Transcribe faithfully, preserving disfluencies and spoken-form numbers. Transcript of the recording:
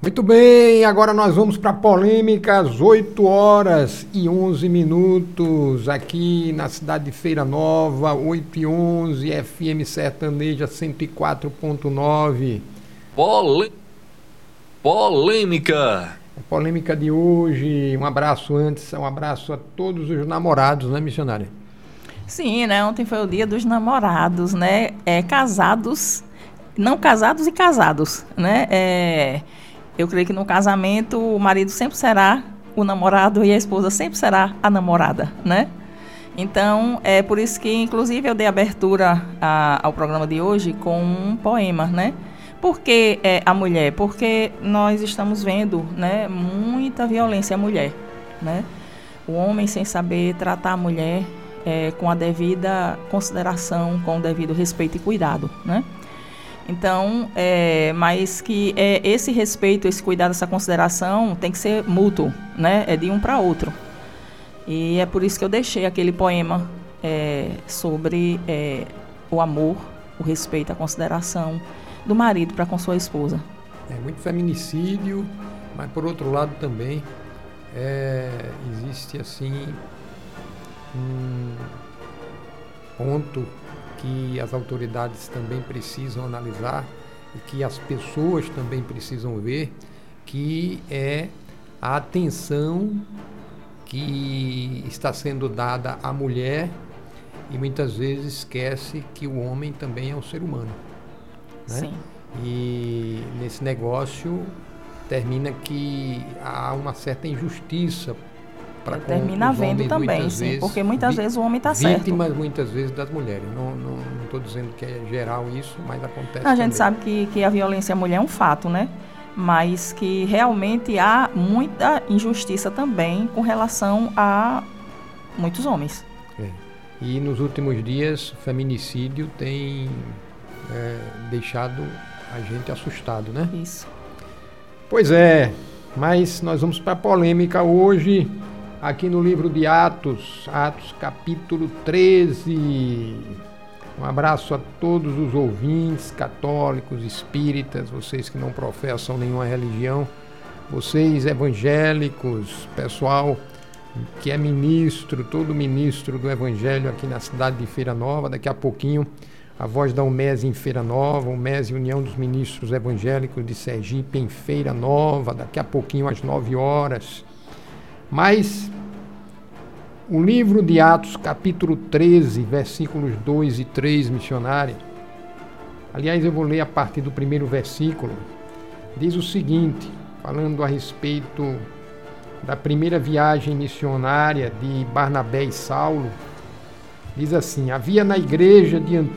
Muito bem, agora nós vamos para a polêmica às oito horas e onze minutos, aqui na cidade de Feira Nova, oito e onze, F M Sertaneja cento e quatro ponto nove. Polê... Polêmica. A polêmica de hoje, um abraço antes, um abraço a todos os namorados, né, missionária? Sim, né? Ontem foi o dia dos namorados, né? É, casados, não casados e casados, né? É... Eu creio que no casamento o marido sempre será o namorado e a esposa sempre será a namorada, né? Então, é por isso que, inclusive, eu dei abertura a, ao programa de hoje com um poema, né? Por que é, a mulher? Porque nós estamos vendo, né, muita violência à mulher, né? O homem sem saber tratar a mulher é, com a devida consideração, com o devido respeito e cuidado, né? Então, é, mas que é, esse respeito, esse cuidado, essa consideração tem que ser mútuo, né? É de um para outro. E é por isso que eu deixei aquele poema é, sobre é, o amor, o respeito, a consideração do marido para com sua esposa. É muito feminicídio, mas por outro lado também é, existe assim um ponto que as autoridades também precisam analisar e que as pessoas também precisam ver, que é a atenção que está sendo dada à mulher e muitas vezes esquece que o homem também é um ser humano, né? Sim. E nesse negócio termina que há uma certa injustiça para com termina os havendo homens, também, sim, vezes, porque muitas vi, vezes o homem está certo. Vítimas muitas vezes das mulheres. Não estou dizendo que é geral isso, mas acontece. A gente também. sabe que, que a violência à mulher é um fato, né? Mas que realmente há muita injustiça também com relação a muitos homens. É. E nos últimos dias, o feminicídio tem é, deixado a gente assustado, né? Isso. Pois é, mas nós vamos para a polêmica hoje, aqui no livro de Atos, Atos capítulo treze. Um abraço a todos os ouvintes católicos, espíritas, vocês que não professam nenhuma religião, vocês evangélicos, pessoal que é ministro, todo ministro do evangelho aqui na cidade de Feira Nova. Daqui a pouquinho a voz da UMES em Feira Nova, UMES União dos Ministros Evangélicos de Sergipe em Feira Nova, daqui a pouquinho às nove horas. Mas o livro de Atos, capítulo treze, versículos dois e três, missionária. Aliás, eu vou ler a partir do primeiro versículo. Diz o seguinte, falando a respeito da primeira viagem missionária de Barnabé e Saulo. Diz assim: havia na igreja de